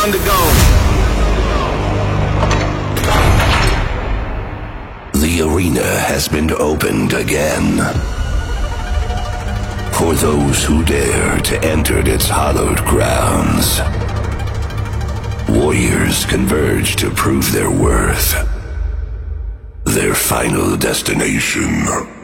undergo. The arena has been opened again. For those who dare to enter its hallowed grounds. Warriors converge to prove their worth. Their final destination